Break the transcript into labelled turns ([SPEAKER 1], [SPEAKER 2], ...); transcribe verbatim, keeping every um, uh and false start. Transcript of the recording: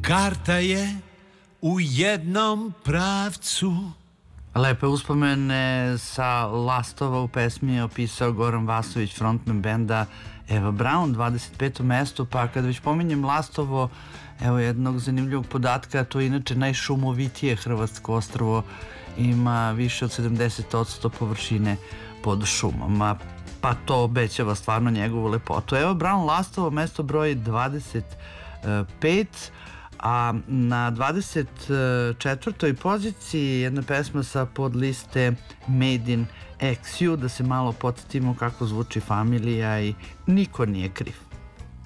[SPEAKER 1] Karta je u jednom pravcu.
[SPEAKER 2] Lepe uspomene sa Lastova u pesmi je opisao Goran Vasović, frontman benda Eva Braun, dvadeset peto mesto. Pa kad već pominjem Lastovo, evo jednog zanimljivog podatka, to je inače najšumovitije hrvatsko ostrvo, ima više od sedamdeset posto površine pod šumama, pa to obećava stvarno njegovu lepotu. Eva Braun, Lastovo, mesto broj dvadeset pet, a na dvadeset četvrtoj poziciji jedna pesma sa podliste Made in X U, da se malo podsjetimo kako zvuči Familija i Niko nije kriv.